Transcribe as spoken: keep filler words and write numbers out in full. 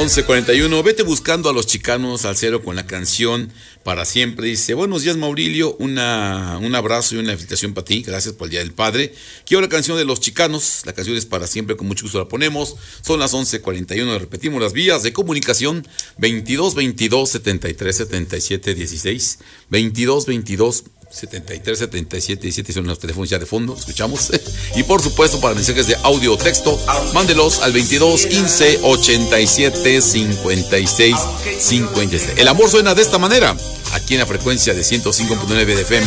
once cuarenta y uno, vete buscando a los Chicanos al cero con la canción Para Siempre. Dice, buenos días Maurilio, una, un abrazo y una felicitación para ti, gracias por el Día del Padre. Quiero la canción de los Chicanos, la canción es Para Siempre, con mucho gusto la ponemos. Son las once cuarenta y uno, repetimos las vías de comunicación, veintidós veintidós setenta y tres setenta y siete dieciséis, veintidós veintidós setenta y tres setenta y siete diecisiete son los teléfonos ya de fondo, escuchamos. Y por supuesto, para mensajes de audio o texto, mándelos al veintidós quince ochenta y siete cincuenta y seis cincuenta y seis. El amor suena de esta manera, aquí en la frecuencia de ciento cinco punto nueve de F M.